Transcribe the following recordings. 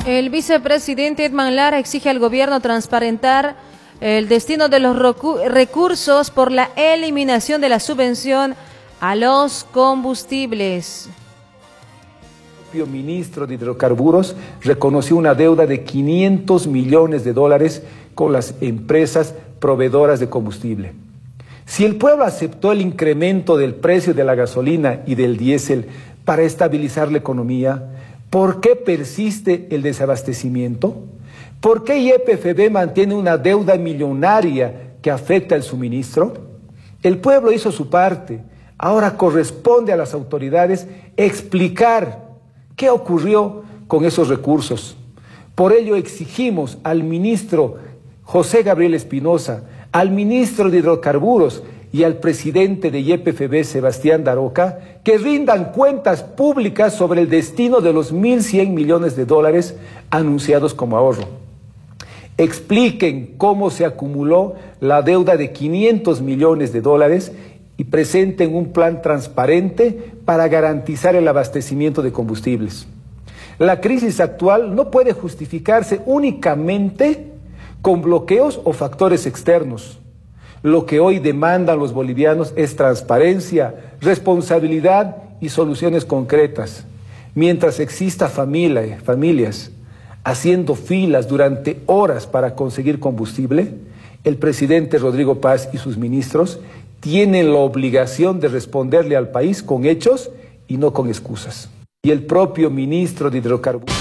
El vicepresidente Edman Lara exige al gobierno transparentar el destino de los recursos por la eliminación de la subvención a los combustibles. El propio ministro de Hidrocarburos reconoció una deuda de 500 millones de dólares con las empresas proveedoras de combustible. Si el pueblo aceptó el incremento del precio de la gasolina y del diésel para estabilizar la economía, ¿por qué persiste el desabastecimiento? ¿Por qué YPFB mantiene una deuda millonaria que afecta el suministro? El pueblo hizo su parte. Ahora corresponde a las autoridades explicar qué ocurrió con esos recursos. Por ello exigimos al ministro José Gabriel Espinosa, al ministro de Hidrocarburos y al presidente de YPFB, Sebastián Daroca, que rindan cuentas públicas sobre el destino de los 1.100 millones de dólares anunciados como ahorro. Expliquen cómo se acumuló la deuda de 500 millones de dólares y presenten un plan transparente para garantizar el abastecimiento de combustibles. La crisis actual no puede justificarse únicamente con bloqueos o factores externos. Lo que hoy demandan los bolivianos es transparencia, responsabilidad y soluciones concretas. Mientras exista familias haciendo filas durante horas para conseguir combustible, el presidente Rodrigo Paz y sus ministros tienen la obligación de responderle al país con hechos y no con excusas. Y el propio ministro de Hidrocarburos.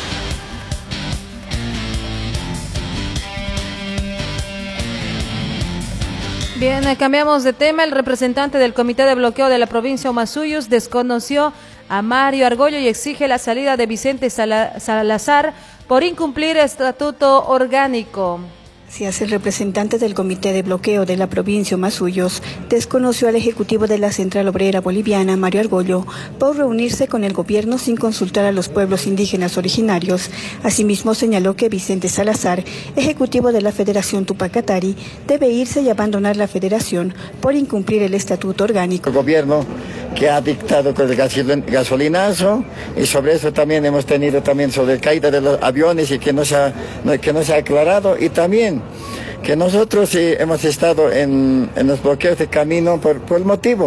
Bien, cambiamos de tema. El representante del Comité de Bloqueo de la provincia Humasuyos desconoció a Mario Argollo y exige la salida de Vicente Salazar por incumplir estatuto orgánico. Si hace el representante del Comité de Bloqueo de la provincia Humasuyos desconoció al ejecutivo de la Central Obrera Boliviana, Mario Argollo, por reunirse con el gobierno sin consultar a los pueblos indígenas originarios. Asimismo señaló que Vicente Salazar, ejecutivo de la Federación Tupac Katari, debe irse y abandonar la federación por incumplir el estatuto orgánico. El gobierno que ha dictado con el gasolinazo, y sobre eso también hemos tenido sobre caída de los aviones y que no se ha aclarado, y también que nosotros hemos estado en los bloqueos de camino por el motivo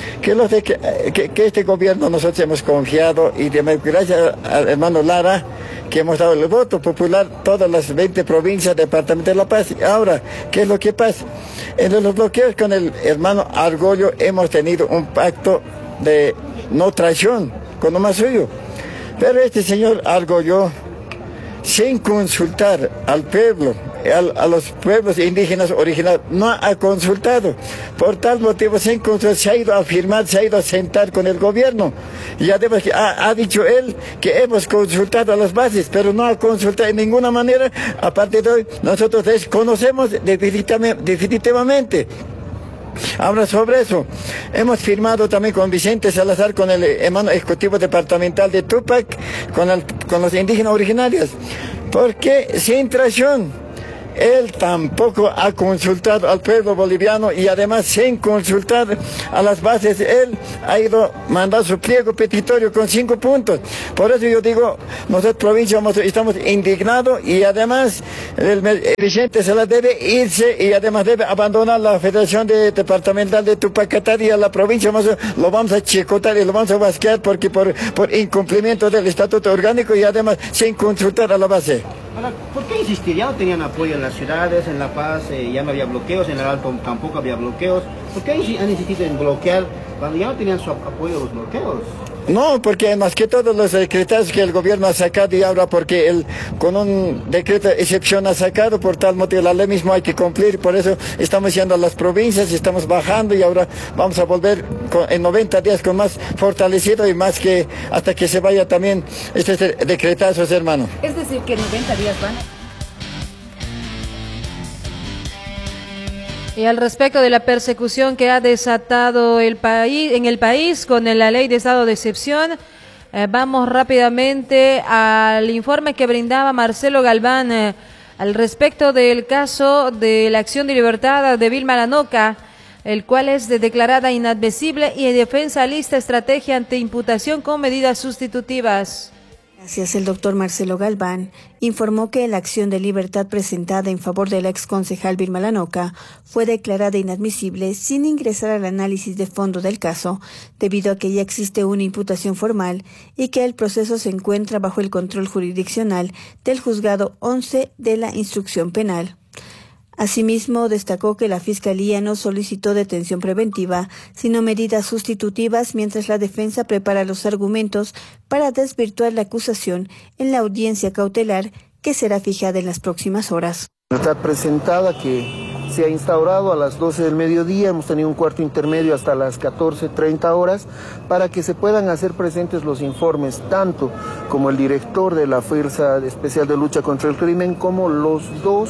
que este gobierno nosotros hemos confiado, y gracias al hermano Lara que hemos dado el voto popular todas las 20 provincias, departamento de La Paz. Ahora, ¿qué es lo que pasa? En los bloqueos con el hermano Argollo hemos tenido un pacto de no traición con Humasuyo, pero este señor Argollo, sin consultar al pueblo, a los pueblos indígenas originarios, no ha consultado. Por tal motivo, sin consultar, se ha ido a firmar, se ha ido a sentar con el gobierno. Y además ha dicho él que hemos consultado a las bases, pero no ha consultado de ninguna manera. Aparte de hoy, nosotros desconocemos definitivamente. Ahora, sobre eso, hemos firmado también con Vicente Salazar, con el hermano ejecutivo departamental de Tupac, con los indígenas originarios, porque sin traición. Él tampoco ha consultado al pueblo boliviano, y además sin consultar a las bases, él ha ido a mandar su pliego petitorio con 5 puntos. Por eso yo digo, nosotros provincia estamos indignados, y además el dirigente se la debe irse, y además debe abandonar la Federación Departamental de Tupac Katari. A la provincia lo vamos a chicotar y lo vamos a basquear porque por incumplimiento del estatuto orgánico, y además sin consultar a la base. Ahora, ¿por qué insistir? Ya no tenían apoyo en las ciudades, en La Paz ya no había bloqueos, en el Alto tampoco había bloqueos. ¿Por qué han insistido en bloquear cuando ya no tenían su apoyo los bloqueos? No, porque más que todos los decretos que el gobierno ha sacado, y ahora porque él con un decreto de excepción ha sacado, por tal motivo la ley mismo hay que cumplir. Por eso estamos yendo a las provincias, estamos bajando, y ahora vamos a volver en 90 días con más fortalecido, y más que hasta que se vaya también estos decretazos, hermano. Es decir, que 90 días van. Y al respecto de la persecución que ha desatado en el país con la ley de estado de excepción, vamos rápidamente al informe que brindaba Marcelo Galván al respecto del caso de la acción de libertad de Vilma Lanoca, el cual es declarada inadmisible, y en defensa lista estrategia ante imputación con medidas sustitutivas. Gracias. El doctor Marcelo Galván informó que la acción de libertad presentada en favor de la exconcejal Vilma Lanoca fue declarada inadmisible sin ingresar al análisis de fondo del caso, debido a que ya existe una imputación formal y que el proceso se encuentra bajo el control jurisdiccional del Juzgado 11 de la Instrucción Penal. Asimismo, destacó que la Fiscalía no solicitó detención preventiva, sino medidas sustitutivas mientras la defensa prepara los argumentos para desvirtuar la acusación en la audiencia cautelar que será fijada en las próximas horas. Está presentada que se ha instaurado a las 12 del mediodía, hemos tenido un cuarto intermedio hasta las 14:30 horas, para que se puedan hacer presentes los informes, tanto como el director de la Fuerza Especial de Lucha contra el Crimen, como los dos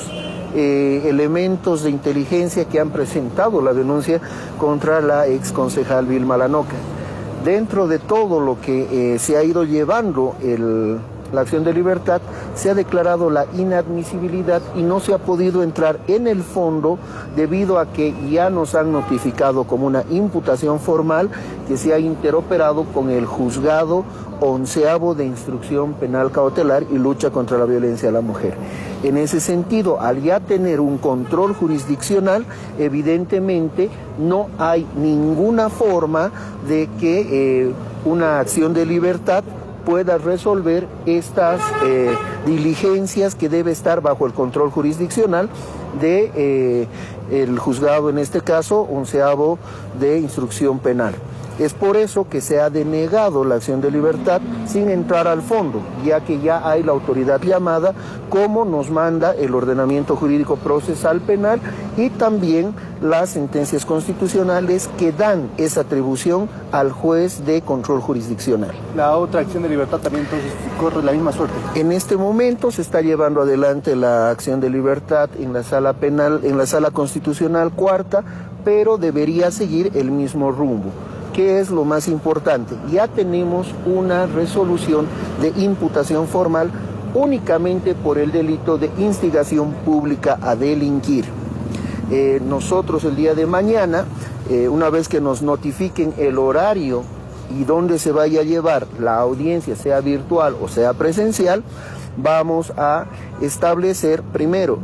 elementos de inteligencia que han presentado la denuncia contra la exconcejal Vilma Lanoca. Dentro de todo lo que se ha ido llevando la acción de libertad, se ha declarado la inadmisibilidad y no se ha podido entrar en el fondo debido a que ya nos han notificado como una imputación formal que se ha interoperado con el Juzgado 11º de Instrucción Penal Cautelar y Lucha contra la Violencia a la Mujer. En ese sentido, al ya tener un control jurisdiccional, evidentemente no hay ninguna forma de que una acción de libertad pueda resolver estas diligencias que debe estar bajo el control jurisdiccional de el juzgado, en este caso 11º de Instrucción Penal. Es por eso que se ha denegado la acción de libertad sin entrar al fondo, ya que ya hay la autoridad llamada, como nos manda el ordenamiento jurídico procesal penal y también las sentencias constitucionales que dan esa atribución al juez de control jurisdiccional. La otra acción de libertad también entonces corre la misma suerte. En este momento se está llevando adelante la acción de libertad en la sala penal, en la sala constitucional cuarta, pero debería seguir el mismo rumbo. ¿Qué es lo más importante? Ya tenemos una resolución de imputación formal únicamente por el delito de instigación pública a delinquir. Nosotros el día de mañana, una vez que nos notifiquen el horario y dónde se vaya a llevar la audiencia, sea virtual o sea presencial, vamos a establecer primero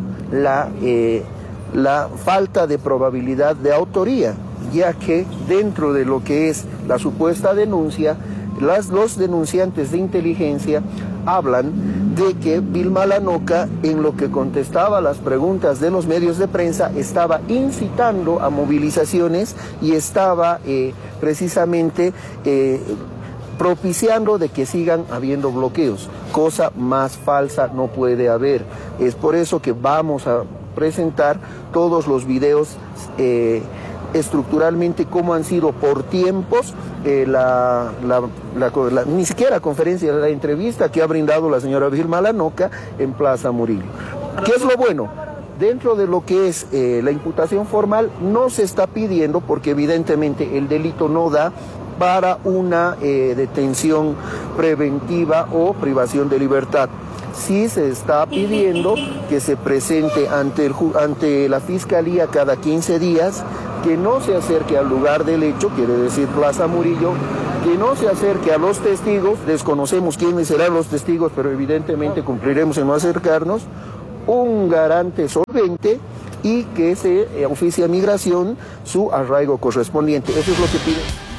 la falta de probabilidad de autoría, ya que dentro de lo que es la supuesta denuncia, los denunciantes de inteligencia hablan de que Vilma Lanoca, en lo que contestaba a las preguntas de los medios de prensa, estaba incitando a movilizaciones y estaba precisamente propiciando de que sigan habiendo bloqueos. Cosa más falsa no puede haber. Es por eso que vamos a presentar todos los videos estructuralmente cómo han sido por tiempos ni siquiera conferencia, la entrevista que ha brindado la señora Vilma Lanoca en Plaza Murillo. ¿Qué es lo bueno? Dentro de lo que es la imputación formal no se está pidiendo, porque evidentemente el delito no da para una detención preventiva o privación de libertad. Sí se está pidiendo que se presente ante la Fiscalía cada 15 días, que no se acerque al lugar del hecho, quiere decir Plaza Murillo, que no se acerque a los testigos, desconocemos quiénes serán los testigos, pero evidentemente cumpliremos en no acercarnos, un garante solvente y que se oficie a migración su arraigo correspondiente. Eso es lo que pide.